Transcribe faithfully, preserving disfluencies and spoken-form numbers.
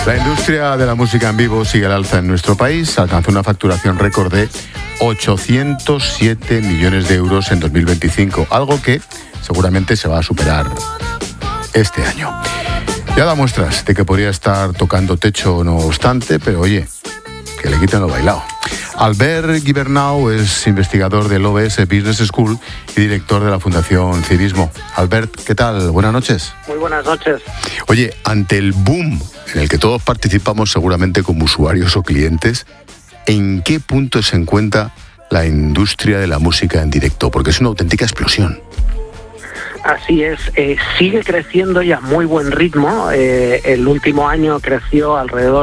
La industria de la música en vivo sigue al alza en nuestro país. Alcanzó una facturación récord de ochocientos siete millones de euros en dos mil veinticinco, algo que seguramente se va a superar este año. Ya da muestras de que podría estar tocando techo no obstante, pero oye, que le quiten lo bailado. Albert Gibernau es investigador del O B S Business School y director de la Fundación Civismo. Albert, ¿qué tal? Buenas noches. Muy buenas noches. Oye, ante el boom en el que todos participamos seguramente como usuarios o clientes, ¿en qué punto se encuentra la industria de la música en directo? Porque es una auténtica explosión. Así es, eh, sigue creciendo y a muy buen ritmo. Eh, el último año creció alrededor